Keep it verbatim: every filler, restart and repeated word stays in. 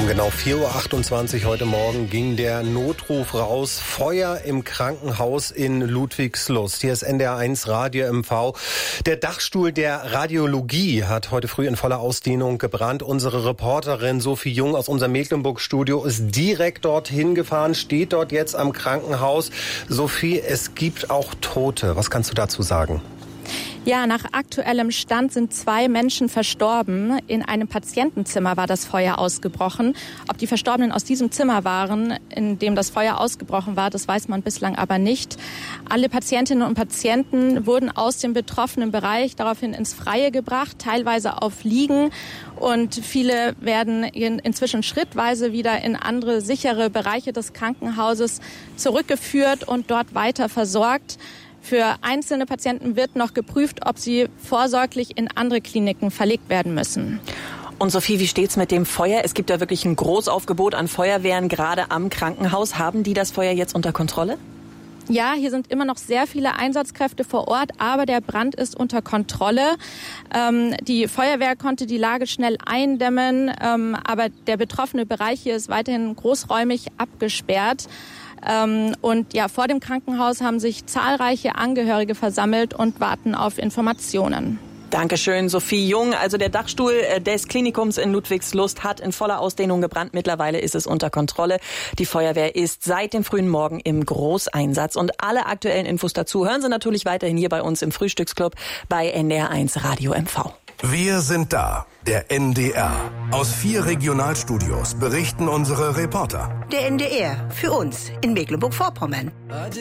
Um genau vier Uhr achtundzwanzig heute Morgen ging der Notruf raus. Feuer im Krankenhaus in Ludwigslust. Hier ist N D R eins Radio M V. Der Dachstuhl der Radiologie hat heute früh in voller Ausdehnung gebrannt. Unsere Reporterin Sophie Jung aus unserem Mecklenburg-Studio ist direkt dorthin gefahren, steht dort jetzt am Krankenhaus. Sophie, es gibt auch Tote. Was kannst du dazu sagen? Ja, nach aktuellem Stand sind zwei Menschen verstorben. In einem Patientenzimmer war das Feuer ausgebrochen. Ob die Verstorbenen aus diesem Zimmer waren, in dem das Feuer ausgebrochen war, das weiß man bislang aber nicht. Alle Patientinnen und Patienten wurden aus dem betroffenen Bereich daraufhin ins Freie gebracht, teilweise auf Liegen. Und viele werden in, inzwischen schrittweise wieder in andere sichere Bereiche des Krankenhauses zurückgeführt und dort weiter versorgt. Für einzelne Patienten wird noch geprüft, ob sie vorsorglich in andere Kliniken verlegt werden müssen. Und Sophie, wie steht's mit dem Feuer? Es gibt ja wirklich ein Großaufgebot an Feuerwehren, gerade am Krankenhaus. Haben die das Feuer jetzt unter Kontrolle? Ja, hier sind immer noch sehr viele Einsatzkräfte vor Ort, aber der Brand ist unter Kontrolle. Ähm, die Feuerwehr konnte die Lage schnell eindämmen, ähm, aber der betroffene Bereich hier ist weiterhin großräumig abgesperrt. Ähm, und ja, vor dem Krankenhaus haben sich zahlreiche Angehörige versammelt und warten auf Informationen. Dankeschön, Sophie Jung. Also der Dachstuhl des Klinikums in Ludwigslust hat in voller Ausdehnung gebrannt. Mittlerweile ist es unter Kontrolle. Die Feuerwehr ist seit dem frühen Morgen im Großeinsatz. Und alle aktuellen Infos dazu hören Sie natürlich weiterhin hier bei uns im Frühstücksclub bei N D R eins Radio M V. Wir sind da, der N D R. Aus vier Regionalstudios berichten unsere Reporter. Der N D R, für uns in Mecklenburg-Vorpommern.